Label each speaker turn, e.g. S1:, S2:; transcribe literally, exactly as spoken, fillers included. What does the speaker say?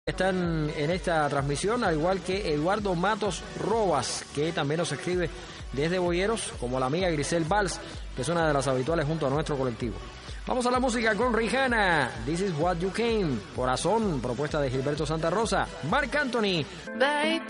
S1: Están en esta transmisión, al igual que Eduardo Matos Robas, que también nos escribe desde Boyeros, como la amiga Grisel Valls, que es una de las habituales junto a nuestro colectivo. Vamos a la música con Rihanna, This is What You Came, Corazón, propuesta de Gilberto Santa Rosa, Marc Anthony.
S2: Baby.